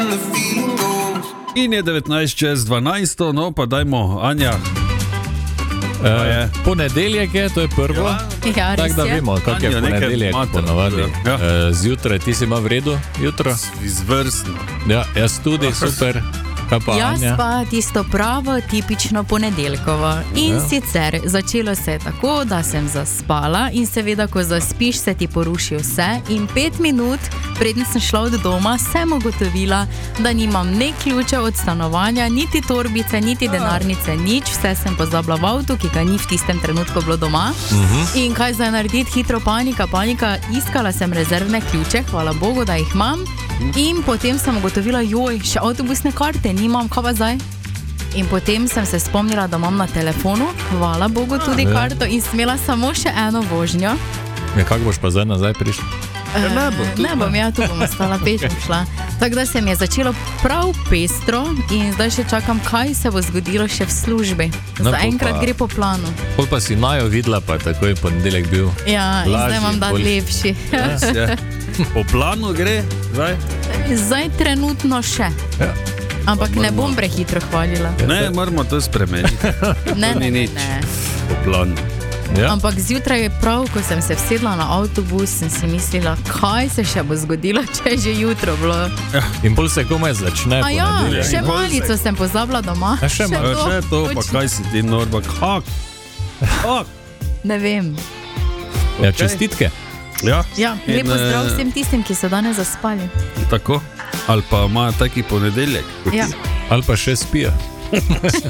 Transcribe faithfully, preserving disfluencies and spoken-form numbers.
In je devetnajst čez dvanajst, no pa dajmo, Anja. E, ponedeljek je, to je prvo. Ja, tako da vemo, kak je ponedeljek ponavadi. Ja. E, zjutraj, ti si ima v redu jutro? Izvrstno. Ja, jaz tudi, super. Pa, jaz Anja? pa tisto pravo, tipično ponedeljkovo. In ja. sicer začelo se je tako, da sem zaspala in seveda, ko zaspiš, se ti poruši vse. In pet minut, preden sem šla od doma, sem ugotovila, da nimam ne ključa od stanovanja, niti torbice, niti denarnice, nič. Vse sem pozabila v avtu, ki ga ni v tistem trenutku bilo doma. Uh-huh. In kaj zdaj narediti? Hitro panika, panika. Iskala sem rezervne ključe, hvala Bogu, da jih imam. In potem sem ugotovila, joj, še avtobusne karte nimam, kaj pa zdaj? In potem sem se spomnila, da imam na telefonu, hvala Bogu, tudi ja. karto in smela samo še eno vožnjo. Ja, kako boš pa zdaj nazaj prišla? E, ne bom, ne bom, ja, tu bom ostala, peš bom šla. Tako da se mi je začelo prav pestro in zdaj še čakam, kaj se bo zgodilo še v službi. No, Zaenkrat pa, gre po planu. Pol pa si Najo videla, pa tako je ponedeljek bil. Ja, in zdaj imam dan lepši. Ja. Po planu gre, zdaj? Zdaj trenutno še. Ja. Ampak ne bom prehitro hvalila. Ne, moramo to spremeniti. Ne, to ne, ni ne, nič. ne. Po planu. Ja. Ampak zjutraj je prav, ko sem se vsedla na avtobus, sem si mislila, kaj se še bo zgodilo, če je že jutro bilo. Ja. In pol se komaj začne. A ja, ponedeljek. še malico sem pozabila doma. A še Še, še to, pa točno. kaj si ti, Norba, kak? Kak? Ne vem. Ja, Okay. čestitke. Ja, Ja, In, lepo zdrav eh, vsem tistim, ki so danes zaspali. tako. Ali pa ima taki ponedeljek. Ja. Ali pa še spijo.